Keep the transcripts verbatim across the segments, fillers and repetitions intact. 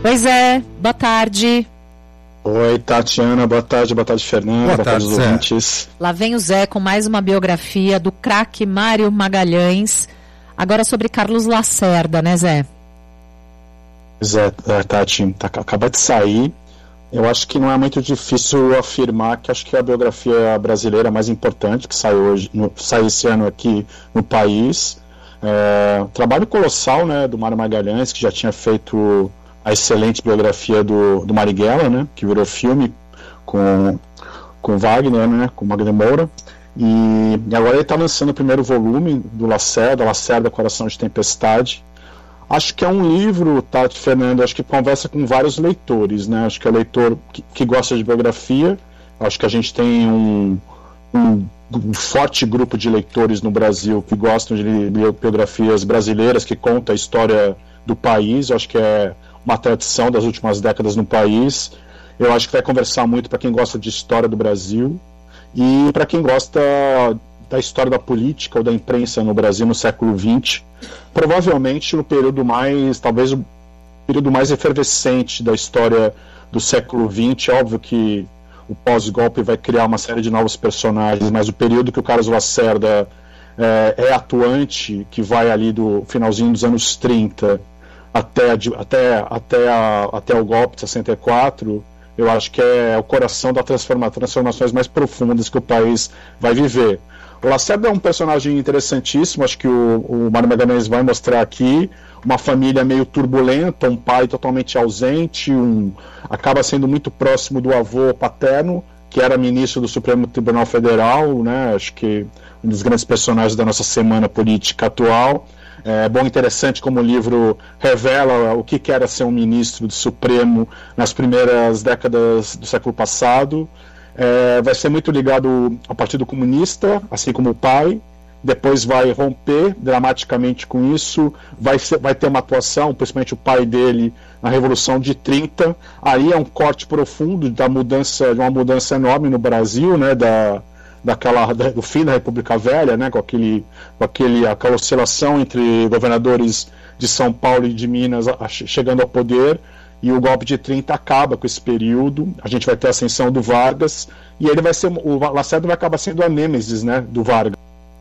Pois é, boa tarde. Oi, Tatiana, boa tarde, boa tarde, Fernanda, boa, boa tarde, tarde ouvintes. Lá vem o Zé com mais uma biografia do craque Mário Magalhães, agora sobre Carlos Lacerda, né, Zé? Zé, Tati, tá, acaba de sair. Eu acho que não é muito difícil afirmar que acho que é a biografia brasileira mais importante que sai hoje, no, sai esse ano aqui no país. É, trabalho colossal, né, do Mário Magalhães, que já tinha feito a excelente biografia do, do Marighella, né, que virou filme com, com Wagner, né, com Wagner Moura. E, e agora ele está lançando o primeiro volume do Lacerda, Lacerda Coração de Tempestade. Acho que é um livro, Tati, Fernando, acho que conversa com vários leitores, né? Acho que é leitor que, que gosta de biografia. Acho que a gente tem um, um, um forte grupo de leitores no Brasil que gostam de biografias brasileiras, que contam a história do país. Acho que é uma tradição das últimas décadas no país. Eu acho que vai conversar muito para quem gosta de história do Brasil e para quem gosta da história da política ou da imprensa no Brasil no século vinte, provavelmente no período mais, talvez o período mais efervescente da história do século vinte. Óbvio que o pós-golpe vai criar uma série de novos personagens, mas o período que o Carlos Lacerda é, é atuante, que vai ali do finalzinho dos anos trinta até, até, até, a, até o golpe de sessenta e quatro, eu acho que é o coração das transforma, transformações mais profundas que o país vai viver. O Lacerda é um personagem interessantíssimo, acho que o, o Mário Magalhães vai mostrar aqui, uma família meio turbulenta, um pai totalmente ausente, um, acaba sendo muito próximo do avô paterno, que era ministro do Supremo Tribunal Federal, né, acho que um dos grandes personagens da nossa semana política atual. É bom e interessante como o livro revela o que era ser um ministro do Supremo nas primeiras décadas do século passado. É, vai ser muito ligado ao Partido Comunista, assim como o pai. Depois vai romper dramaticamente com isso, vai, ser, vai ter uma atuação, principalmente o pai dele, na Revolução de trinta. Aí é um corte profundo da mudança, de uma mudança enorme no Brasil, né, da, daquela, da, do fim da República Velha, né, com, aquele, com aquele, aquela oscilação entre governadores de São Paulo e de Minas a, a, chegando ao poder. E o golpe de trinta acaba com esse período. A gente vai ter a ascensão do Vargas, e ele vai ser, o Lacerda vai acabar sendo a nêmesis, né, do Vargas.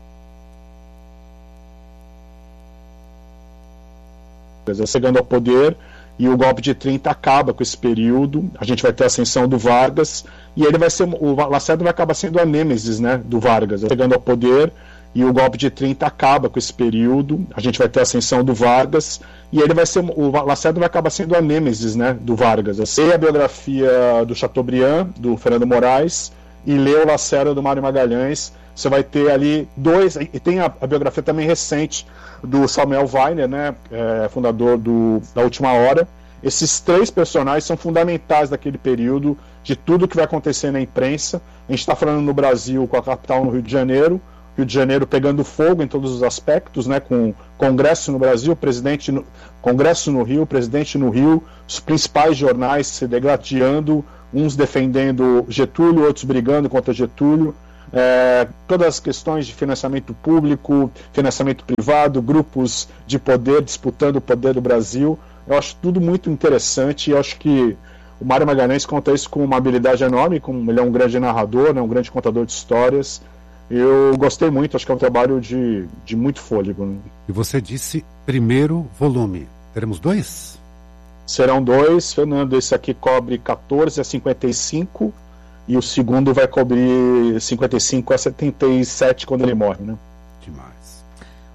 Chegando ao poder, e o golpe de trinta acaba com esse período. A gente vai ter a ascensão do Vargas, e ele vai ser, o Lacerda vai acabar sendo a nêmesis, né, do Vargas. Chegando ao poder, e o golpe de trinta acaba com esse período. A gente vai ter a ascensão do Vargas, e ele vai ser, o Lacerda vai acabar sendo a nêmesis, né, do Vargas. Lê a biografia do Chateaubriand, do Fernando Moraes, e lê o Lacerda do Mário Magalhães. Você vai ter ali dois, e tem a, a biografia também recente do Samuel Weiner, né, é, fundador do, da Última Hora. Esses três personagens são fundamentais daquele período, de tudo que vai acontecer na imprensa. A gente está falando no Brasil, com a capital no Rio de Janeiro, Rio de Janeiro pegando fogo em todos os aspectos, né, com Congresso no Brasil, presidente no, Congresso no Rio, presidente no Rio, os principais jornais se degladiando, uns defendendo Getúlio, outros brigando contra Getúlio, é, todas as questões de financiamento público, financiamento privado, grupos de poder disputando o poder do Brasil. Eu acho tudo muito interessante, e eu acho que o Mário Magalhães conta isso com uma habilidade enorme, com, ele é um grande narrador, né, um grande contador de histórias. Eu gostei muito, acho que é um trabalho de, de muito fôlego. Né? E você disse primeiro volume. Teremos dois? Serão dois, Fernando. Esse aqui cobre quatorze a cinquenta e cinco e o segundo vai cobrir cinquenta e cinco a setenta e sete quando ele morre, né? Demais.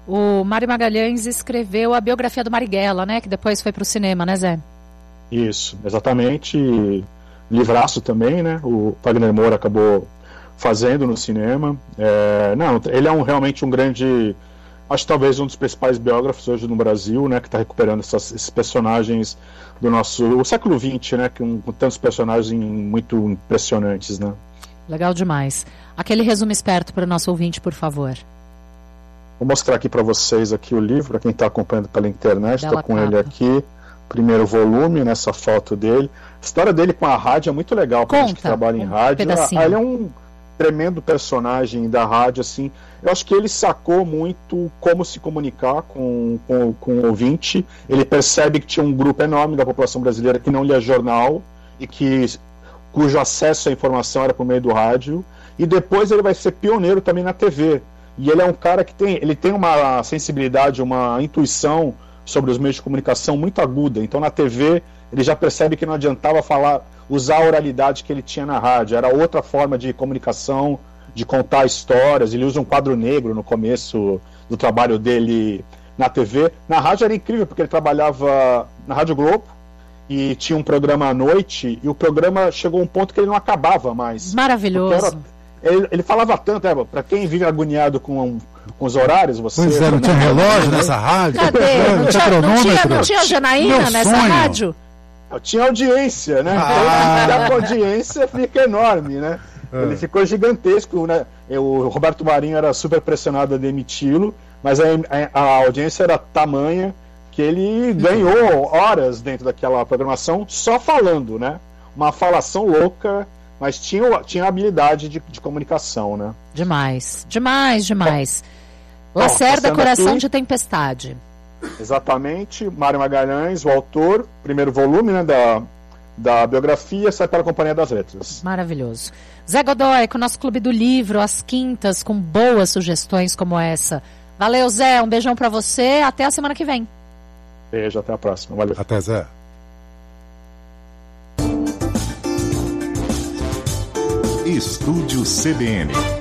O Mário Magalhães escreveu a biografia do Marighella, né? Que depois foi para o cinema, né, Zé? Isso, exatamente. Livraço também, né? O Wagner Moura acabou fazendo no cinema. É, não, ele é um, realmente um grande, acho que talvez um dos principais biógrafos hoje no Brasil, né, que está recuperando essas, esses personagens do nosso o século vinte, né, com, com tantos personagens muito impressionantes, né. Legal demais. Aquele resumo esperto para o nosso ouvinte, por favor. Vou mostrar aqui para vocês aqui o livro, para quem está acompanhando pela internet, estou com capa. ele aqui, primeiro volume, nessa foto dele. A história dele com a rádio é muito legal, para gente que trabalha em um rádio. pedacinho. Ah, ele é um tremendo personagem da rádio, assim. Eu acho que ele sacou muito como se comunicar com, com, com o ouvinte. Ele percebe que tinha um grupo enorme da população brasileira que não lia jornal e que, cujo acesso à informação era por meio do rádio. E depois ele vai ser pioneiro também na T V. E ele é um cara que tem, ele tem uma sensibilidade, uma intuição sobre os meios de comunicação muito aguda. Então na T V ele já percebe que não adiantava falar, usar a oralidade que ele tinha na rádio. Era outra forma de comunicação, de contar histórias. Ele usa um quadro negro no começo do trabalho dele na T V. Na rádio era incrível, porque ele trabalhava na Rádio Globo e tinha um programa à noite, e o programa chegou a um ponto que ele não acabava mais. Maravilhoso. Era, ele, ele falava tanto, é, para quem vive agoniado com, com os horários, você... Pois é, não tinha relógio nessa rádio? Cadê? Não, não, tinha, não, tinha, não tinha Janaína Meu nessa sonho. rádio? Eu tinha audiência, né? Ah. Então, a audiência fica enorme, né? É. Ele ficou gigantesco, né? O Roberto Marinho era super pressionado a demiti-lo, mas a, a, a audiência era tamanha que ele ganhou horas dentro daquela programação só falando, né? Uma falação louca, mas tinha, tinha habilidade de, de comunicação, né? Demais, demais, demais. Bom, Lacerda, Coração aqui, de Tempestade. Exatamente, Mário Magalhães, o autor, primeiro volume, né, da, da biografia, sai pela Companhia das Letras. Maravilhoso. Zé Godoy, com o nosso Clube do Livro, às quintas, com boas sugestões como essa. Valeu, Zé, um beijão pra você, até a semana que vem. Beijo, até a próxima, valeu. Até, Zé. Estúdio C B N.